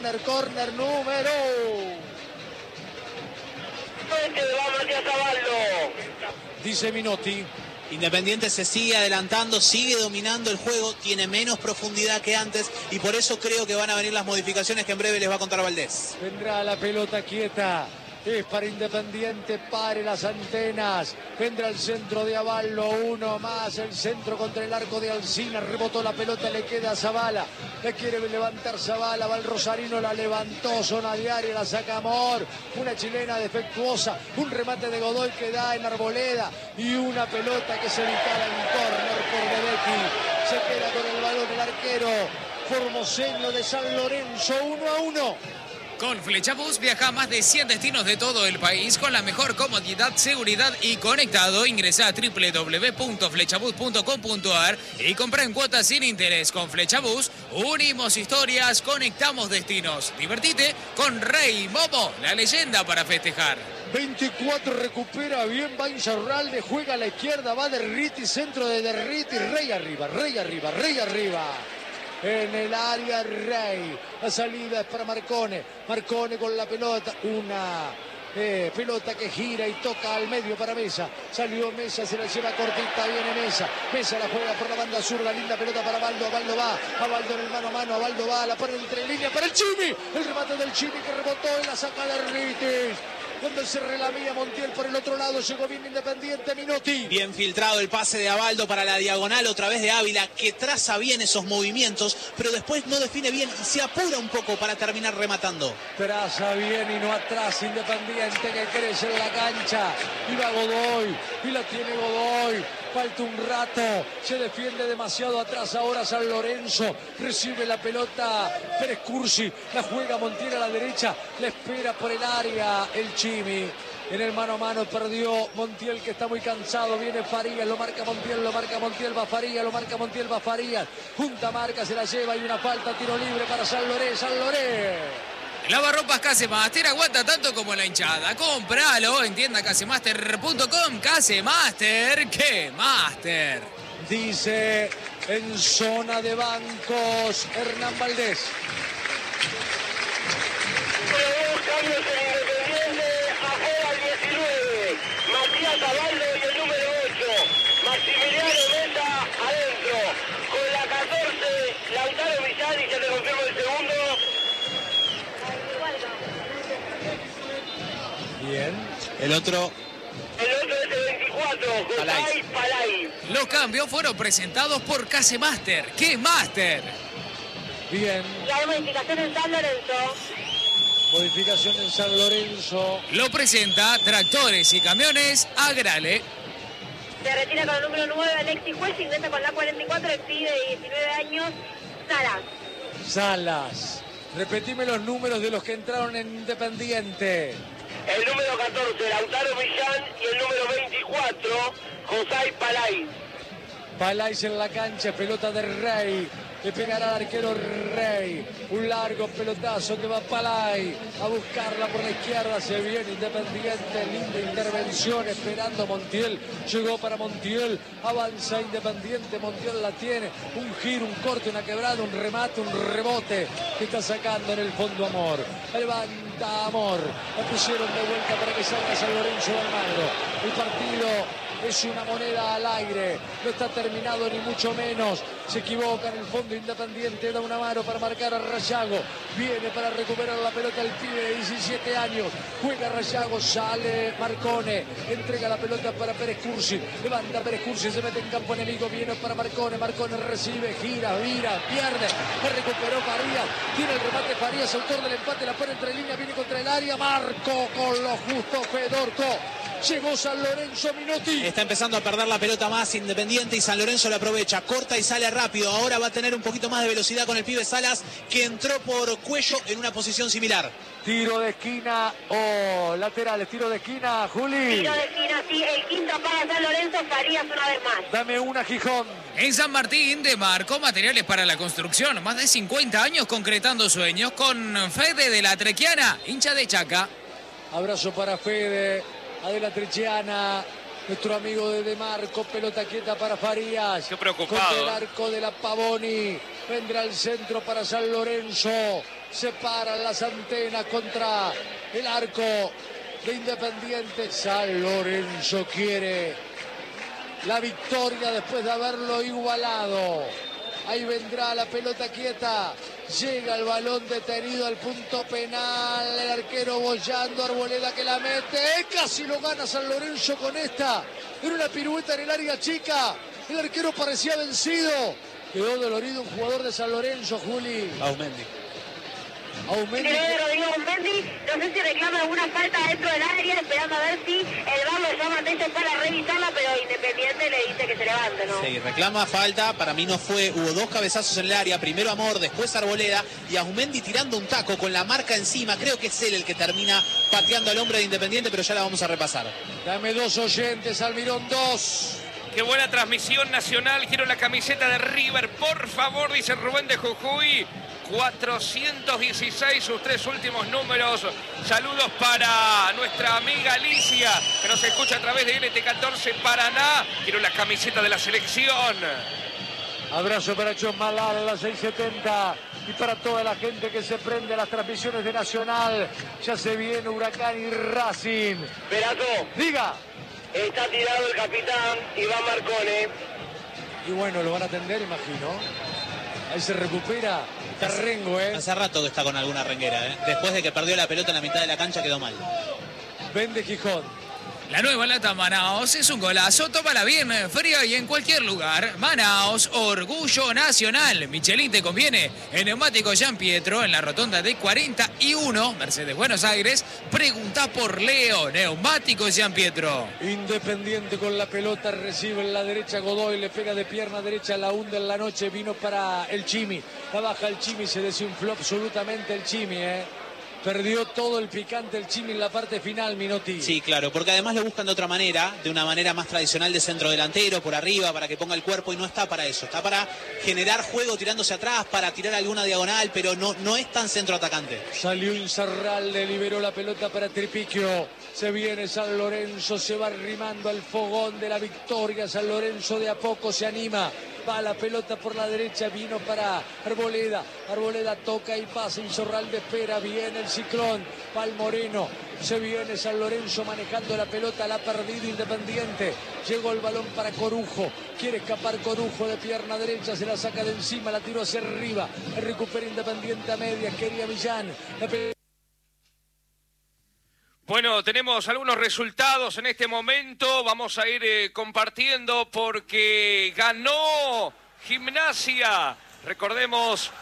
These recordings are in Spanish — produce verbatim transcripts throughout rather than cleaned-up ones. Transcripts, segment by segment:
Corner número. Dice Minotti. Independiente se sigue adelantando, sigue dominando el juego, tiene menos profundidad que antes y por eso creo que van a venir las modificaciones que en breve les va a contar Valdés. Vendrá la pelota quieta. Es para Independiente, pare las antenas. Vendrá el centro de Avallo, uno más. El centro contra el arco de Alcina. Rebotó la pelota, le queda a Zavala. Le quiere levantar Zavala, va el rosarino, la levantó. Zona de área, la saca Amor. Una chilena defectuosa. Un remate de Godoy que da en Arboleda. Y una pelota que se evitaba en córner por Bebetti. Se queda con el balón el arquero formoseño de San Lorenzo, uno a uno. Con Flechabús viaja a más de cien destinos de todo el país con la mejor comodidad, seguridad y conectado. Ingresa a doble u doble u doble u punto flechabús punto com punto a r y compra en cuotas sin interés. Con Flechabús unimos historias, conectamos destinos. Divertite con Rey Momo, la leyenda para festejar. veinticuatro recupera bien, va Insaurralde, juega a la izquierda, va Derriti, centro de Derriti, Rey arriba, Rey arriba, Rey arriba. En el área Rey, la salida es para Marcone, Marcone con la pelota, una eh, pelota que gira y toca al medio para Mesa, salió Mesa, se la lleva cortita, viene Mesa, Mesa la juega por la banda zurda, linda pelota para Avaldo, Avaldo va, Avaldo en el mano a mano, Avaldo va, la pone entre línea para el Chimi, el remate del Chimi que rebotó y la saca de Derriti. Cuando se relamía Montiel por el otro lado, llegó bien Independiente, Minotti. Bien filtrado el pase de Avaldo para la diagonal otra vez de Ávila, que traza bien esos movimientos, pero después no define bien y se apura un poco para terminar rematando. Traza bien y no atrás Independiente que crece en la cancha. Y va Godoy, y la tiene Godoy. Falta un rato, se defiende demasiado atrás ahora San Lorenzo, recibe la pelota Pérez Cursi, la juega Montiel a la derecha, la espera por el área el Chimi. En el mano a mano perdió Montiel que está muy cansado, viene Farías, lo marca Montiel, lo marca Montiel, va Farías, lo marca Montiel, va Farías, junta marca, se la lleva y una falta, tiro libre para San Lorenzo, San Lorenzo. Lavarropas Casemaster aguanta tanto como la hinchada. Cómpralo en tienda casemaster punto com. Casemaster, ¿qué Master? Dice en zona de bancos Hernán Valdés. Dos cambios en Independiente, afuera el diecinueve. Matías Avaldo y el número ocho. Maximiliano Mesa adentro. Con la catorce, Lautaro Millán y se le confirma el segundo. Bien. El otro. El otro es el veinticuatro, José Palay. Los cambios fueron presentados por Casemaster. ¿Qué Master? Bien. La modificación en San Lorenzo. Modificación en San Lorenzo. Lo presenta Tractores y Camiones Agrale. Se retira con el número nueve Alexis Juez, ingresa con la cuarenta y cuatro, el pibe de diecinueve años, Salas. Salas. Repetime los números de los que entraron en Independiente. El número catorce, Lautaro Millán, y el número veinticuatro, José Palay. Palais en la cancha, pelota de Rey. Le pegará al arquero Rey. Un largo pelotazo que va Palay a buscarla por la izquierda. Se viene Independiente. Linda intervención esperando Montiel. Llegó para Montiel. Avanza Independiente. Montiel la tiene. Un giro, un corte, una quebrada, un remate, un rebote que está sacando en el fondo Amor. Levanta Amor. La pusieron de vuelta para que salga San Lorenzo de Almagro. El partido es una moneda al aire, no está terminado ni mucho menos, se equivoca en el fondo Independiente, da una mano para marcar a Rayago, viene para recuperar la pelota el pibe de diecisiete años, juega Rayago, sale Marcone, entrega la pelota para Pérez Cursi, levanta Pérez Cursi, se mete en campo enemigo, viene para Marcone, Marcone recibe, gira, vira, pierde, la recuperó Farías, tiene el remate Farías, autor del empate, la pone entre línea, viene contra el área, marcó con lo justo Fedorco. Llegó San Lorenzo, Minotti. Está empezando a perder la pelota más Independiente y San Lorenzo la aprovecha. Corta y sale rápido. Ahora va a tener un poquito más de velocidad con el pibe Salas, que entró por Cuello en una posición similar. Tiro de esquina o oh, laterales. Tiro de esquina, Juli. Tiro de esquina, sí. El quinto para San Lorenzo, Farías una vez más. Dame una, Gijón. En San Martín demarcó materiales para la construcción. Más de cincuenta años concretando sueños con Fede de la Trequiana, hincha de Chaca. Abrazo para Fede. Adela Trechiana, nuestro amigo de De Marco, pelota quieta para Farías. Qué preocupado. Con el arco de la Pavoni. Vendrá el centro para San Lorenzo. Se paran las antenas contra el arco de Independiente. San Lorenzo quiere la victoria después de haberlo igualado. Ahí vendrá la pelota quieta. Llega el balón detenido al punto penal. El arquero bollando, Arboleda que la mete. Casi lo gana San Lorenzo con esta. Era una pirueta en el área chica. El arquero parecía vencido. Quedó dolorido un jugador de San Lorenzo, Juli. Aumendi. Aumendi. Rodrigo Aumendi, no sé si reclama alguna falta dentro del área, esperando a ver si el V A R lo llama atento para revisarla, pero Independiente le dice que se levante, ¿no? Sí, reclama falta, para mí no fue, hubo dos cabezazos en el área, primero Amor, después Arboleda, y Aumendi tirando un taco con la marca encima, creo que es él el que termina pateando al hombre de Independiente, pero ya la vamos a repasar. Dame dos oyentes, Almirón, dos. Qué buena transmisión nacional, quiero la camiseta de River, por favor, dice Rubén de Jujuy. cuatrocientos dieciséis, sus tres últimos números. Saludos para nuestra amiga Alicia, que nos escucha a través de N T catorce Paraná. Quiero la camiseta de la selección. Abrazo para Chosmalal en la seiscientos setenta y para toda la gente que se prende a las transmisiones de Nacional. Ya se viene Huracán y Racing. Perato, Diga. está tirado el capitán Iván Marcone. Y bueno, lo van a atender, imagino. Ahí se recupera Terrengo, ¿eh? Hace rato que está con alguna renguera, ¿eh? Después de que perdió la pelota en la mitad de la cancha quedó mal. Vende Gijón. La nueva lata Manaos es un golazo, tómala bien, fría y en cualquier lugar. Manaos, orgullo nacional. Michelin te conviene. En Neumático Gian Pietro, en la rotonda de cuarenta y uno, Mercedes Buenos Aires, pregunta por Leo. Neumático Gian Pietro. Independiente con la pelota, recibe en la derecha Godoy, le pega de pierna derecha, la hunde en la noche, vino para el Chimi. La baja el Chimi, se desinfló absolutamente el Chimi, ¿eh? Perdió todo el picante el Chimi en la parte final, Minotti. Sí, claro, porque además lo buscan de otra manera, de una manera más tradicional de centro delantero, por arriba, para que ponga el cuerpo, y no está para eso. Está para generar juego tirándose atrás, para tirar alguna diagonal, pero no, no es tan centro atacante. Salió Inzarralde, liberó la pelota para Tripiquio. Se viene San Lorenzo, se va arrimando al fogón de la victoria. San Lorenzo de a poco se anima. Va la pelota por la derecha, vino para Arboleda. Arboleda toca y pasa, Inzarralde espera, viene el ciclón. Va el Moreno, se viene San Lorenzo manejando la pelota, la ha perdido Independiente. Llegó el balón para Corujo, quiere escapar Corujo de pierna derecha, se la saca de encima, la tiró hacia arriba. Recupera Independiente a medias, quería Millán. La pelota... Bueno, tenemos algunos resultados en este momento, vamos a ir eh, compartiendo porque ganó Gimnasia. Recordemos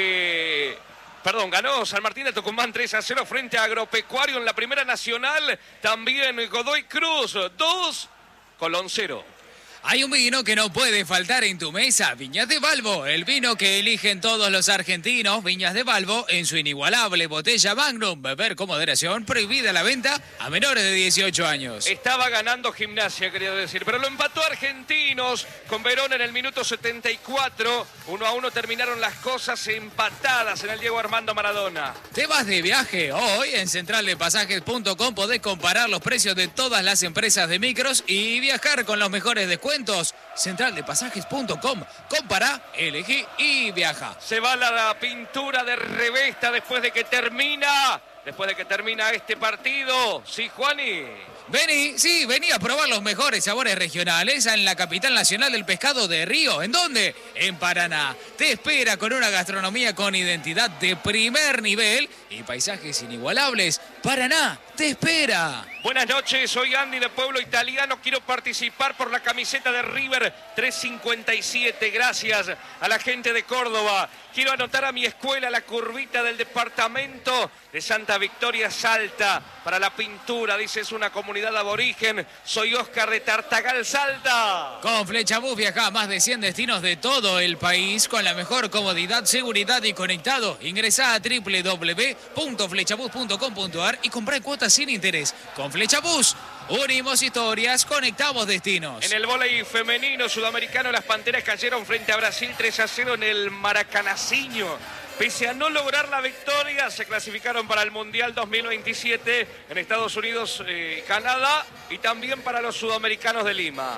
que, perdón, ganó San Martín de Tucumán tres a cero frente a Agropecuario en la Primera Nacional. También Godoy Cruz dos, Colón cero. Hay un vino que no puede faltar en tu mesa, Viñas de Balbo, el vino que eligen todos los argentinos. Viñas de Balbo en su inigualable botella Magnum, beber con moderación, prohibida la venta a menores de dieciocho años. Estaba ganando Gimnasia, quería decir, pero lo empató Argentinos con Verón en el minuto setenta y cuatro. Uno a uno terminaron las cosas empatadas en el Diego Armando Maradona. ¿Te vas de viaje? Hoy en central de pasajes punto com podés comparar los precios de todas las empresas de micros y viajar con los mejores descuentos. central de pasajes punto com. Compara, elegí y viaja. Se va la pintura de Revesta después de que termina, después de que termina este partido. Sí, Juani. Vení, sí, vení a probar los mejores sabores regionales en la capital nacional del pescado de Río. ¿En dónde? En Paraná. Te espera con una gastronomía con identidad de primer nivel y paisajes inigualables. Paraná, te espera. Buenas noches, soy Andy de Pueblo Italiano. Quiero participar por la camiseta de River trescientos cincuenta y siete. Gracias a la gente de Córdoba. Quiero anotar a mi escuela la curvita del departamento de Santa Victoria Salta para la pintura. Dice, es una comunidad aborigen. Soy Oscar de Tartagal, Salta. Con Flechabús viaja a más de cien destinos de todo el país con la mejor comodidad, seguridad y conectado. Ingresá a doble u doble u doble u punto flechabús punto com punto a r y comprá cuotas sin interés. Con Flechabús unimos historias, conectamos destinos. En el vóley femenino sudamericano, las Panteras cayeron frente a Brasil tres a cero en el Maracanacinho. Pese a no lograr la victoria, se clasificaron para el Mundial dos mil veintisiete en Estados Unidos, eh, Canadá, y también para los sudamericanos de Lima.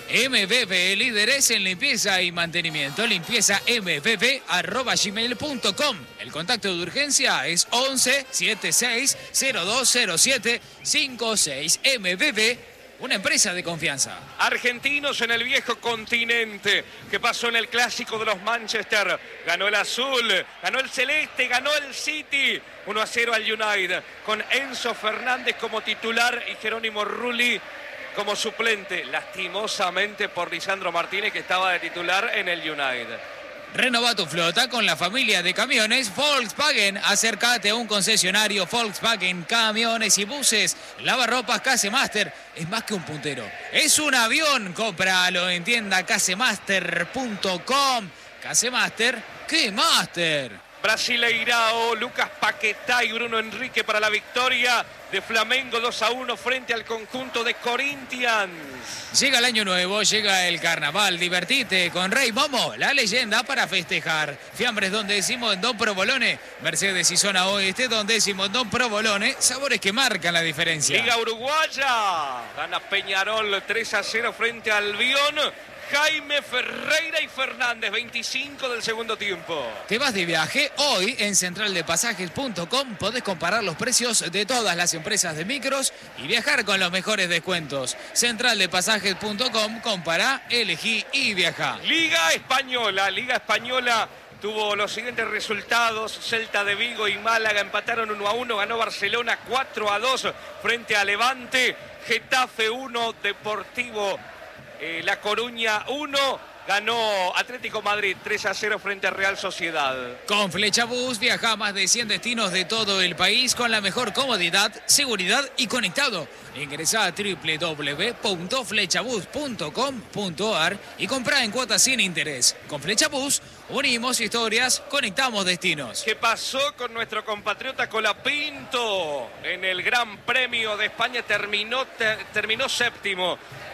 M V P, líderes en limpieza y mantenimiento. Limpieza M V P arroba gmail punto com. El contacto de urgencia es once setenta y seis cero dos cero siete cincuenta y seis. M V P, una empresa de confianza. Argentinos en el viejo continente. ¿Qué pasó en el clásico de los Manchester? Ganó el azul, ganó el celeste, ganó el City. uno a cero al United. Con Enzo Fernández como titular y Jerónimo Rulli como suplente. Lastimosamente por Lisandro Martínez, que estaba de titular en el United. Renova tu flota con la familia de camiones Volkswagen. Acércate a un concesionario Volkswagen, camiones y buses. Lavarropas Casemaster es más que un puntero, es un avión. Cómpralo en tienda casemaster punto com. Casemaster, ¿qué master? Brasileirao, Lucas Paquetá y Bruno Enrique para la victoria de Flamengo dos a uno frente al conjunto de Corinthians. Llega el año nuevo, llega el carnaval, divertite con Rey Momo, la leyenda para festejar. Fiambres Don Décimo en Don Provolone, Mercedes y Zona Oeste Don Décimo en Don Provolone, sabores que marcan la diferencia. Liga Uruguaya, gana Peñarol tres a cero frente al Albion. Jaime Ferreira y Fernández, veinticinco del segundo tiempo. ¿Te vas de viaje? Hoy en central de pasajes punto com podés comparar los precios de todas las empresas de micros y viajar con los mejores descuentos. central de pasajes punto com, compará, elegí y viajá. Liga Española, Liga Española tuvo los siguientes resultados. Celta de Vigo y Málaga empataron uno a uno, ganó Barcelona cuatro a dos frente a Levante. Getafe uno, Deportivo Eh, La Coruña uno, ganó Atlético Madrid tres a cero frente a Real Sociedad. Con Flechabús viaja a más de cien destinos de todo el país con la mejor comodidad, seguridad y conectado. Ingresá a doble u doble u doble u punto flechabús punto com punto a r y comprá en cuotas sin interés. Con Flechabús unimos historias, conectamos destinos. ¿Qué pasó con nuestro compatriota Colapinto? En el Gran Premio de España terminó, ter, terminó séptimo.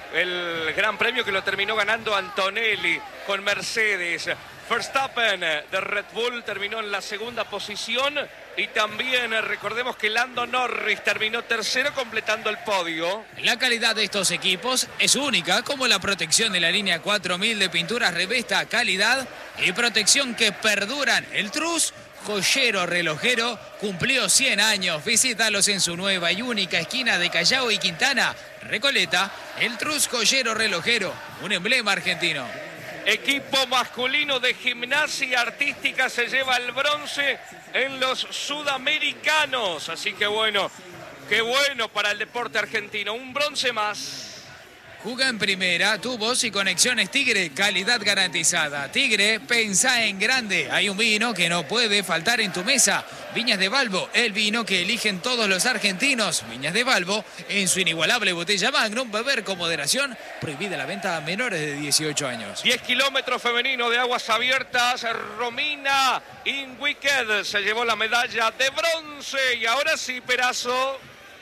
El Gran Premio que lo terminó ganando Antonelli con Mercedes. Verstappen de Red Bull terminó en la segunda posición. Y también recordemos que Lando Norris terminó tercero completando el podio. La calidad de estos equipos es única, como la protección de la línea cuatro mil de pinturas Revesta, calidad y protección que perduran. El Trus, joyero relojero, cumplió cien años. Visítalos en su nueva y única esquina de Callao y Quintana, Recoleta. El Trus joyero relojero, un emblema argentino. Equipo masculino de gimnasia artística se lleva el bronce en los sudamericanos. Así que bueno, qué bueno para el deporte argentino. Un bronce más. Juga en primera, tubos y conexiones Tigre, calidad garantizada. Tigre, pensá en grande. Hay un vino que no puede faltar en tu mesa. Viñas de Balbo, el vino que eligen todos los argentinos. Viñas de Balbo, en su inigualable botella Magnum, beber con moderación. Prohibida la venta a menores de dieciocho años. diez kilómetros femenino de aguas abiertas. Romina Inwicked se llevó la medalla de bronce. Y ahora sí, Perazo.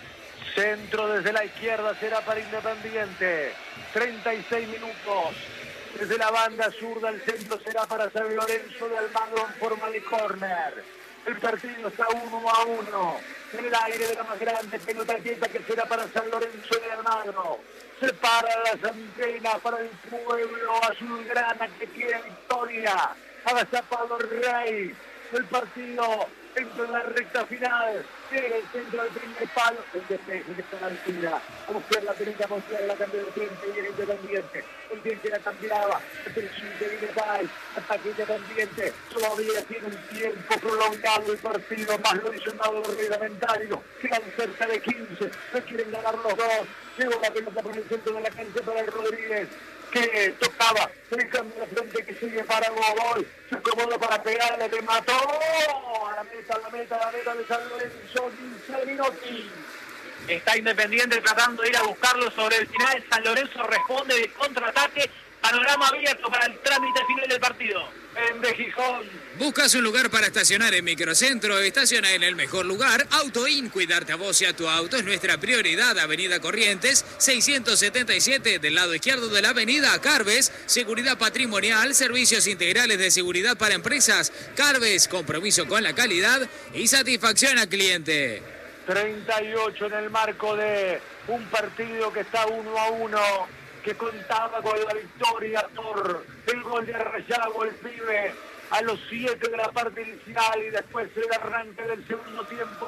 Centro desde la izquierda será para Independiente. treinta y seis minutos. Desde la banda zurda el centro será para San Lorenzo de Almagro en forma de córner. El partido está uno a uno. En el aire de la más grande pelota quieta que será para San Lorenzo de Almagro. Se para las antenas para el pueblo azulgrana que quiere victoria. Agazapado Rey. El partido entra en la recta final. Llega el centro del primer palo. El despeje que está a la altura. A buscar la pelota, a buscar la cambio de frente y el Independiente. El tiempo la cambiaba. El presidente viene Paz. Ataque Independiente. Todavía tiene un tiempo prolongado el partido. Más lo adicionado del reglamentario. Quedan cerca de quince. No quieren ganar los dos. Llegó la pelota por el centro de la cancha para el Rodríguez, que tocaba, el cambio de frente que sigue para Gogol, se acomodó para pegarle, le mató a la meta, a la meta, a la meta de San Lorenzo, quince minutos. Está Independiente tratando de ir a buscarlo sobre el final. San Lorenzo responde de contraataque. Panorama abierto para el trámite final del partido. En de Gijón. ¿Buscas un lugar para estacionar en Microcentro? Estaciona en el mejor lugar. AutoIn, cuidarte a vos y a tu auto es nuestra prioridad. Avenida Corrientes, seiscientos setenta y siete, del lado izquierdo de la avenida. Carves, seguridad patrimonial, servicios integrales de seguridad para empresas. Carves, compromiso con la calidad y satisfacción al cliente. treinta y ocho en el marco de un partido que está uno a uno. que contaba con la victoria por el gol de Rayago, el pibe, a los siete de la parte inicial y después el arranque del segundo tiempo.